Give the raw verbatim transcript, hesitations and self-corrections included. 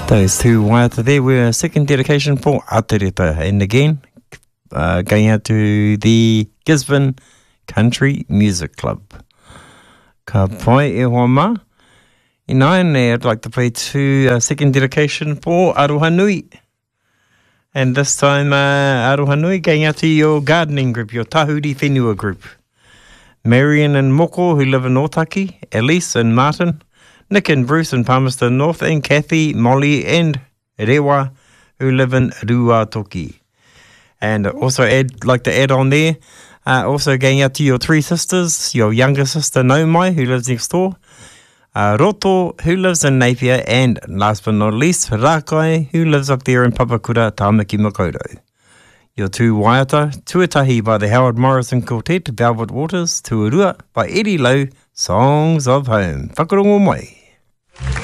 Those two waiata there were a second dedication for Atereta. And again, uh, going out to the Gisborne Country Music Club. Ka pai e hoa ma. I nine, I'd like to play two uh, second dedication for Aroha Nui. And this time, uh, Aroha Nui going out to your gardening group, your Tahuri Whenua group. Marion and Moko, who live in Otaki, Elise and Martin, Nick and Bruce in Palmerston North, and Kathy, Molly and Rewa, who live in Ruatoki. And also add, like to add on there, uh, also going out to your three sisters, your younger sister Naumai, who lives next door, uh, Roto, who lives in Napier, and last but not least, Rakai, who lives up there in Papakura, Tāmaki Makaurau. Your two waiata, Tuatahi by the Howard Morrison Quartet, Velvet Waters, Tuarua by Eddie Lowe, Songs of Home. Whakarongo mai.